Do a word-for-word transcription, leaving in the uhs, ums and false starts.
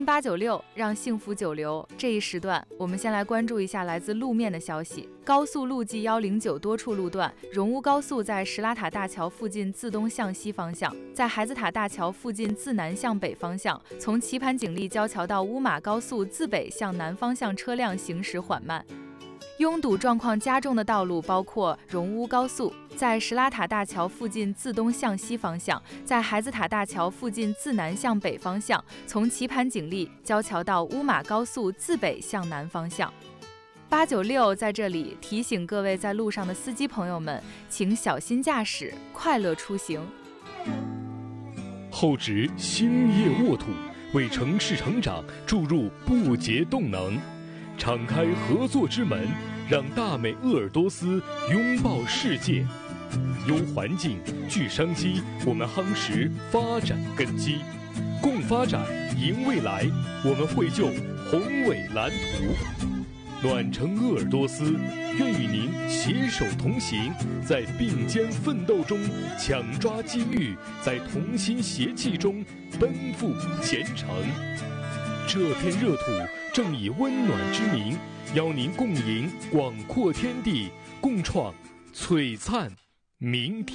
八九六让幸福久留。这一时段，我们先来关注一下来自路面的消息。高速路 G 一零九多处路段，荣乌高速在石拉塔大桥附近自东向西方向，在孩子塔大桥附近自南向北方向，从棋盘锦丽交桥到乌马高速自北向南方向车辆行驶缓慢。拥堵状况加重的道路包括荣乌高速在石拉塔大桥附近自东向西方向，在孩子塔大桥附近自南向北方向，从棋盘锦丽交桥到乌马高速自北向南方向。八九六在这里提醒各位在路上的司机朋友们，请小心驾驶，快乐出行。 厚植兴业沃土，为城市成长注入不竭动能，敞开合作之门，让大美鄂尔多斯拥抱世界。优环境聚商机，我们夯实发展根基，共发展赢未来，我们绘就宏伟蓝图。暖城鄂尔多斯愿与您携手同行，在并肩奋斗中抢抓机遇，在同心协气中奔赴前程。这片热土正以温暖之名，邀您共迎广阔天地，共创璀璨明天。